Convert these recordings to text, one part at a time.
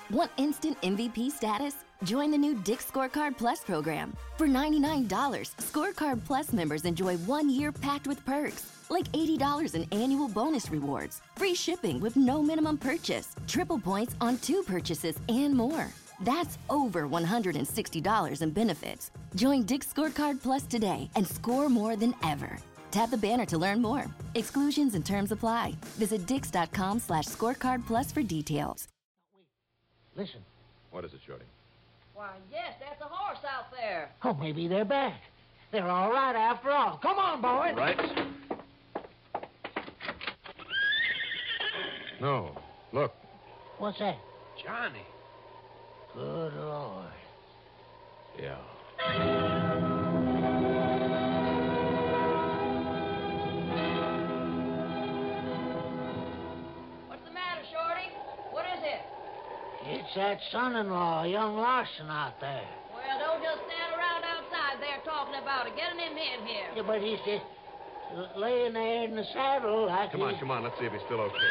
Want instant MVP status? Join the new Dick's Scorecard Plus program. For $99, Scorecard Plus members enjoy 1 year packed with perks, like $80 in annual bonus rewards, free shipping with no minimum purchase, triple points on 2 purchases, and more. That's over $160 in benefits. Join Dick's Scorecard Plus today and score more than ever. Tap the banner to learn more. Exclusions and terms apply. Visit dix.com/scorecard plus for details. Listen. What is it, Shorty? Why, yes, that's a horse out there. Oh, maybe they're back. They're all right after all. Come on, boys. Right. No. Look. What's that? Johnny. Good Lord. Yeah. What's the matter, Shorty? What is it? It's that son-in-law, young Larson, out there. Well, don't just stand around outside there talking about it. Get him in here. Yeah, but he's just laying there in the saddle like Come on. Let's see if he's still okay.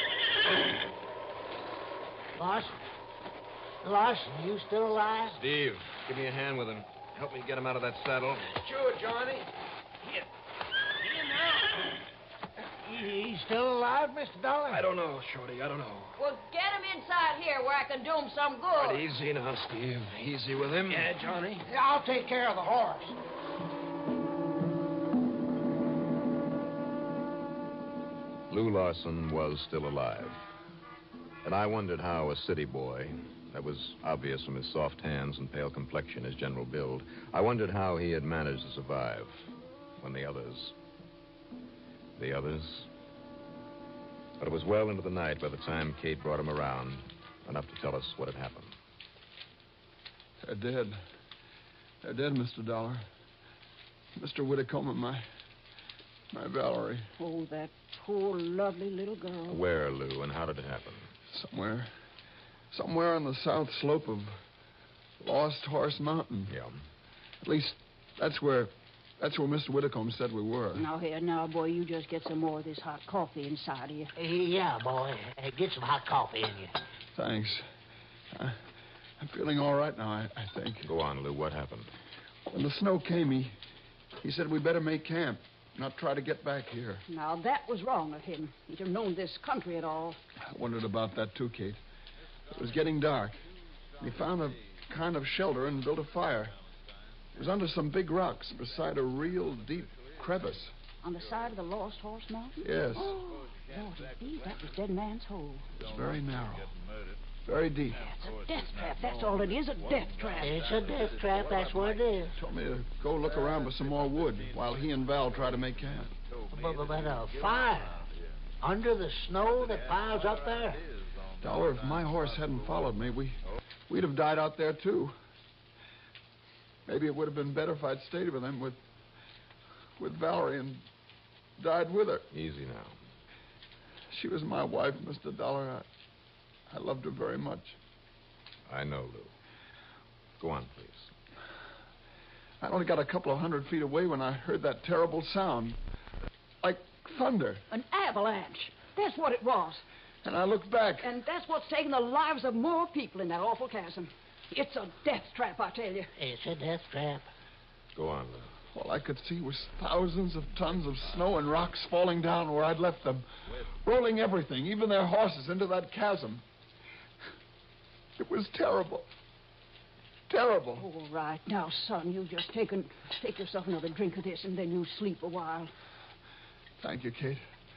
Larson, you still alive? Steve, give me a hand with him. Help me get him out of that saddle. Sure, Johnny. Here now. He's still alive, Mr. Dollar? I don't know, Shorty. I don't know. Well, get him inside here where I can do him some good. But easy now, Steve. Easy with him. Yeah, Johnny. Yeah, I'll take care of the horse. Lou Larson was still alive. And I wondered how a city boy, that was obvious from his soft hands and pale complexion, his general build, I wondered how he had managed to survive when the others... But it was well into the night by the time Kate brought him around, enough to tell us what had happened. They're dead. They're dead, Mr. Dollar. Mr. Whitcomb and my Valerie. Oh, that poor, lovely little girl. Where, Lou, and how did it happen? Somewhere on the south slope of Lost Horse Mountain. Yeah. At least that's where Mr. Whitcomb said we were. Now, boy, you just get some more of this hot coffee inside of you. Yeah, boy. Get some hot coffee in you. Thanks. I'm feeling all right now, I think. Go on, Lou. What happened? When the snow came, he said we'd better make camp, not try to get back here. Now, that was wrong of him. He'd have known this country at all. I wondered about that, too, Kate. It was getting dark. He found a kind of shelter and built a fire. It was under some big rocks beside a real deep crevice. On the side of the Lost Horse Mountain? Yes. Oh, Lordy, that was Dead Man's Hole. It was very narrow. Very deep. It's a death trap. That's all it is, a death trap. It's a death trap. That's what it is. Told me to go look around for some more wood while he and Val try to make camp. But a fire under the snow that piles up there? Dollar, if my horse hadn't followed me, we'd have died out there, too. Maybe it would have been better if I'd stayed with them, with Valerie, and died with her. Easy now. She was my wife, Mr. Dollar. I loved her very much. I know, Lou. Go on, please. I only got a couple of 100 feet away when I heard that terrible sound. Like thunder. An avalanche. That's what it was. And I looked back. And that's what's taken the lives of more people in that awful chasm. It's a death trap, I tell you. It's a death trap. Go on, Lou. All I could see was thousands of tons of snow and rocks falling down where I'd left them, rolling everything, even their horses, into that chasm. It was terrible. Terrible. All right. Now, son, you just take yourself another drink of this, and then you sleep a while. Thank you, Kate.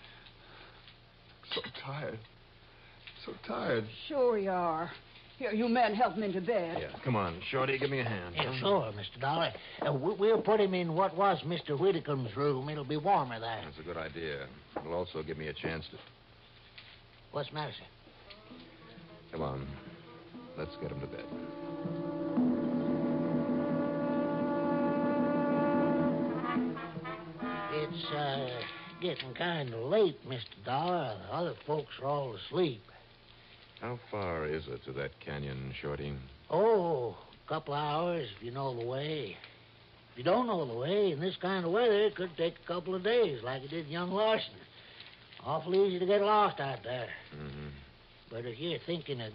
So tired. So tired. Sure you are. Here, you men help him into bed. Yeah, come on, Shorty, give me a hand. Yeah, sure, Mr. Dollar. We'll put him in what was Mr. Whitcomb's room. It'll be warmer there. That's a good idea. It'll also give me a chance to... What's the matter, sir? Come on. Let's get him to bed. It's, getting kind of late, Mr. Dollar. The other folks are all asleep. How far is it to that canyon, Shorty? Oh, a couple hours if you know the way. If you don't know the way, in this kind of weather, it could take a couple of days, like it did young Larson. Awful easy to get lost out there. Mm-hmm. But if you're thinking of